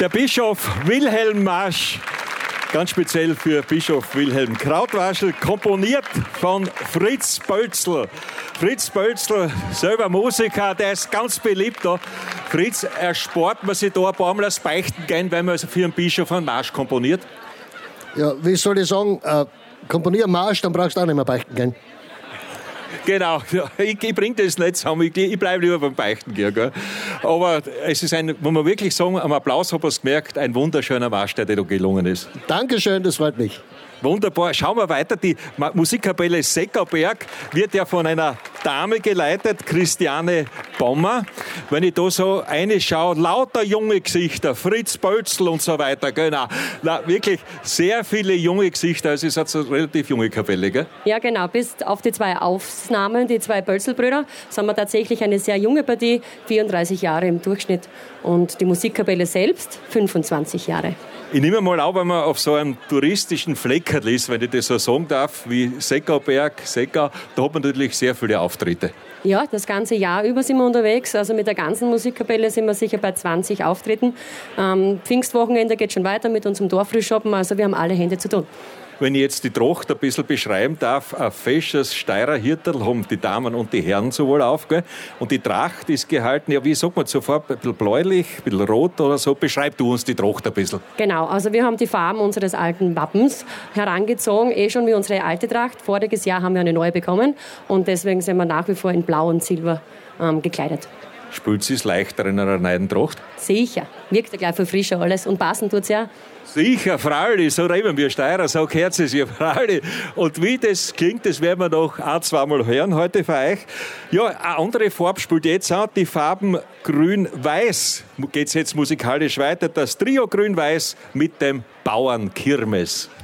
Der Bischof Wilhelm Marsch, ganz speziell für Bischof Wilhelm Krautwaschel, komponiert von Fritz Bölzl. Fritz Bölzl, selber Musiker, der ist ganz beliebt da. Fritz, erspart man sich da ein paar Mal das Beichten gehen, weil man für einen Bischof einen Marsch komponiert? Ja, wie soll ich sagen, komponier einen Marsch, dann brauchst du auch nicht mehr beichten gehen. Genau, ja, ich bringe das nicht zusammen, ich bleibe lieber beim Beichten gehen. Gell? Aber es ist wo man wirklich sagen, am Applaus habe ich es gemerkt, ein wunderschöner Marsch, der da gelungen ist. Dankeschön, das freut mich. Wunderbar. Schauen wir weiter. Die Musikkapelle Seckerberg wird ja von einer Dame geleitet, Christiane Bommer. Wenn ich da so reinschaue, lauter junge Gesichter, Fritz Bölzl und so weiter. Genau. Wirklich sehr viele junge Gesichter. Also es ist eine relativ junge Kapelle, gell? Ja, genau. Bis auf die 2 Aufnahmen, die 2 Bölzl-Brüder, sind wir tatsächlich eine sehr junge Partie, 34 Jahre im Durchschnitt. Und die Musikkapelle selbst 25 Jahre. Ich nehme mal an, wenn man auf so einem touristischen Fleckerl ist, wenn ich das so sagen darf, wie Seckerberg, Secker, da hat man natürlich sehr viele Auftritte. Ja, das ganze Jahr über sind wir unterwegs. Also mit der ganzen Musikkapelle sind wir sicher bei 20 Auftritten. Pfingstwochenende geht schon weiter mit unserem Dorffrühschoppen. Also wir haben alle Hände zu tun. Wenn ich jetzt die Tracht ein bisschen beschreiben darf, ein fesches Steirer Hirterl haben die Damen und die Herren sowohl auf. Gell? Und die Tracht ist gehalten, ja, wie sagt man sofort, ein bisschen bläulich, ein bisschen rot oder so. Beschreib du uns die Tracht ein bisschen. Genau, also wir haben die Farben unseres alten Wappens herangezogen, schon wie unsere alte Tracht. Voriges Jahr haben wir eine neue bekommen und deswegen sind wir nach wie vor in Blau und Silber gekleidet. Spült sie es leichter in einer neuen Tracht? Sicher, wirkt ja gleich viel frischer alles und passend tut es ja. Sicher, freilich, so reden wir Steirer, so gehört es ja, freilich. Und wie das klingt, das werden wir noch 1-2 Mal hören heute für euch. Ja, eine andere Farbe spielt jetzt auch, die Farben Grün-Weiß. Geht es jetzt musikalisch weiter, das Trio Grün-Weiß mit dem Bauernkirmes.